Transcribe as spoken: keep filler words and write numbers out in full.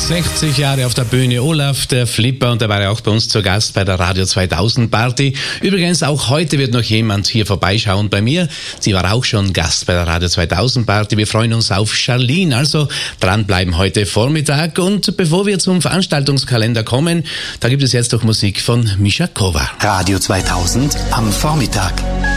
sechzig Jahre auf der Bühne, Olaf, der Flipper, und der war ja auch bei uns zu Gast bei der Radio zweitausend Party. Übrigens, auch heute wird noch jemand hier vorbeischauen bei mir. Sie war auch schon Gast bei der Radio zweitausend Party. Wir freuen uns auf Charlene, also dranbleiben heute Vormittag. Und bevor wir zum Veranstaltungskalender kommen, da gibt es jetzt doch Musik von Mischa Kovar. Radio zweitausend am Vormittag.